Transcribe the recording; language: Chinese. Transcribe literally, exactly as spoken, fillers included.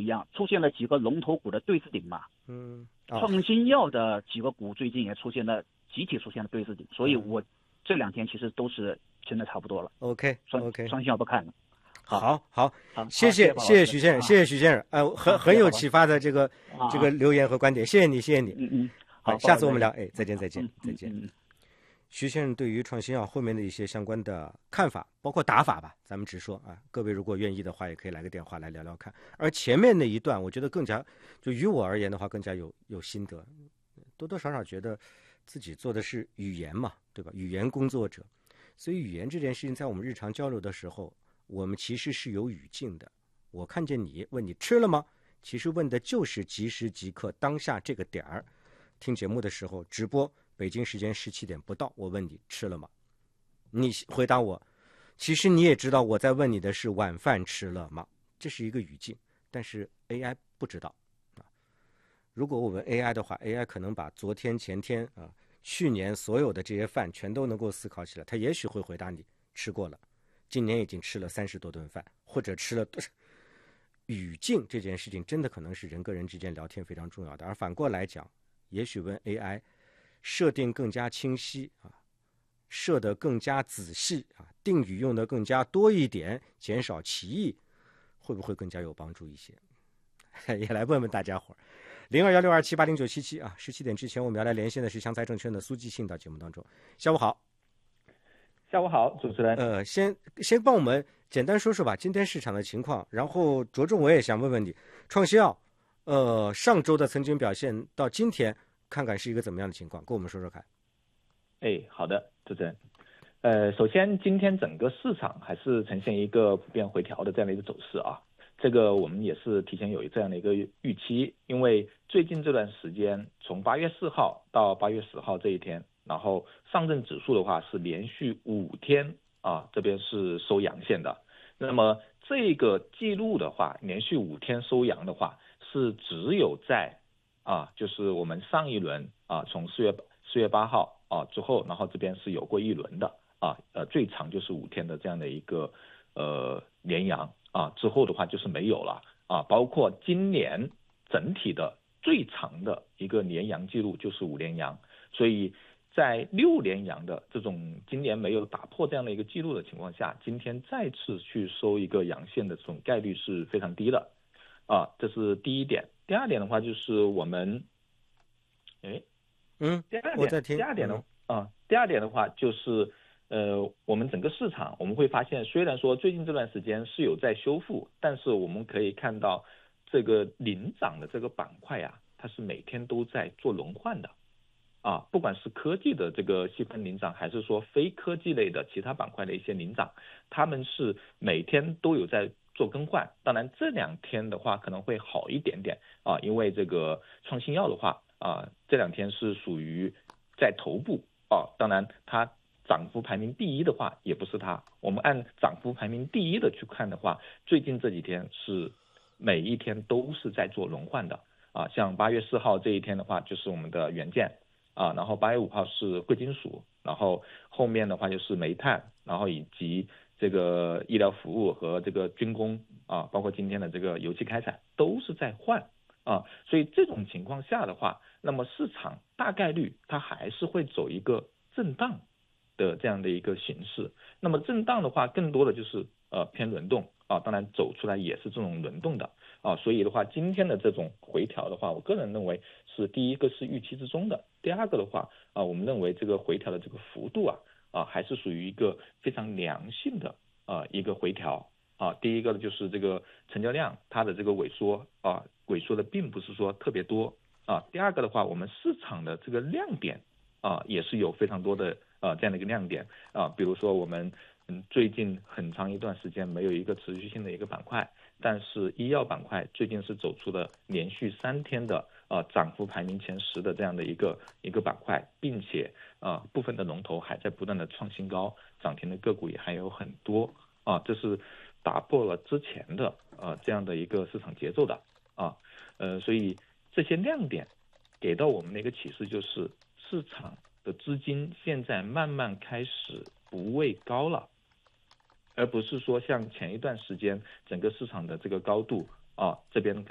一样，出现了几个龙头股的对峙顶嘛。 嗯， 哦、创新药的几个股最近也出现了集体出现了对峙顶，所以我这两天其实都是真的差不多了。 OK OK，创新药不看了。 好好好， 谢谢谢谢徐先生，谢谢徐先生，呃，很很有启发的这个这个留言和观点，谢谢你，谢谢你。 嗯嗯， 好，下次我们聊，哎，再见再见再见。 嗯。 徐先生对于创新药后面的一些相关的看法，包括打法吧，咱们直说啊。各位如果愿意的话，也可以来个电话来聊聊看。而前面那一段，我觉得更加，就于我而言的话，更加有有心得，多多少少觉得自己做的是语言嘛，对吧？语言工作者，所以语言这件事情，在我们日常交流的时候，我们其实是有语境的。我看见你问你吃了吗？其实问的就是即时即刻当下这个点儿。听节目的时候，直播。北京时间十七点不到，我问你吃了吗？你回答我，其实你也知道我在问你的是晚饭吃了吗？这是一个语境，但是 A I 不知道啊。如果我问 A I 的话 ，A I 可能把昨天、前天啊、去年所有的这些饭全都能够思考起来，它也许会回答你吃过了，今年已经吃了三十多顿饭，或者吃了多少。语境这件事情真的可能是人跟人之间聊天非常重要的，而反过来讲，也许问 A I。设定更加清晰啊，设得更加仔细啊，定语用的更加多一点，减少歧义，会不会更加有帮助一些？也来问问大家伙儿，零二幺六二七八零九七七啊，十七点之前我们要来连线的是湘财证券的苏继信到节目当中。下午好， 下午好，主持人。 呃，先先帮我们简单说说吧，今天市场的情况，然后着重我也想问问你，创新药，呃，上周的曾经表现到今天。看看是一个怎么样的情况，跟我们说说看。 哎，好的，主持人。呃，首先今天整个市场还是呈现一个普遍回调的这样的一个走势啊，这个我们也是提前有这样的一个预期，因为最近这段时间，从八月四号到八月十号这一天，然后上证指数的话是连续五天啊，这边是收阳线的。那么这个记录的话，连续五天收阳的话，是只有在啊，就是我们上一轮啊，从四月四月八号啊之后，然后这边是有过一轮的啊，呃，最长就是五天的这样的一个呃连阳啊，之后的话就是没有了啊，包括今年整体的最长的一个连阳记录就是五连阳，所以在六连阳的这种今年没有打破这样的一个记录的情况下，今天再次去收一个阳线的这种概率是非常低的啊，这是第一点。第二点的话就是我们，哎， 嗯， 第二点， 我在听。 第二点的嗯、 啊，第二点的话就是，呃，我们整个市场我们会发现，虽然说最近这段时间是有在修复，但是我们可以看到这个领涨的这个板块呀、啊，它是每天都在做轮换的，啊，不管是科技的这个细分领涨，还是说非科技类的其他板块的一些领涨，他们是每天都有在做更换。当然这两天的话可能会好一点点啊，因为这个创新药的话啊，这两天是属于在头部啊，当然它涨幅排名第一的话也不是它，我们按涨幅排名第一的去看的话，最近这几天是每一天都是在做轮换的啊，像八月四号这一天的话就是我们的元件啊，然后八月五号是贵金属，然后后面的话就是煤炭，然后以及这个医疗服务和这个军工啊，包括今天的这个油气开采都是在换啊，所以这种情况下的话，那么市场大概率它还是会走一个震荡的这样的一个形式。那么震荡的话，更多的就是呃偏轮动啊，当然走出来也是这种轮动的啊，所以的话，今天的这种回调的话，我个人认为是第一个是预期之中的，第二个的话啊，我们认为这个回调的这个幅度啊啊还是属于一个非常良性的啊一个回调啊。第一个呢就是这个成交量它的这个萎缩啊，萎缩的并不是说特别多啊。第二个的话，我们市场的这个亮点啊也是有非常多的啊这样的一个亮点啊，比如说我们嗯最近很长一段时间没有一个持续性的一个板块。但是医药板块最近是走出了连续三天的呃涨幅排名前十的这样的一个一个板块，并且呃部分的龙头还在不断的创新高，涨停的个股也还有很多啊，这是打破了之前的呃这样的一个市场节奏的啊，呃所以这些亮点给到我们的一个启示就是市场的资金现在慢慢开始不畏高了。而不是说像前一段时间整个市场的这个高度啊，这边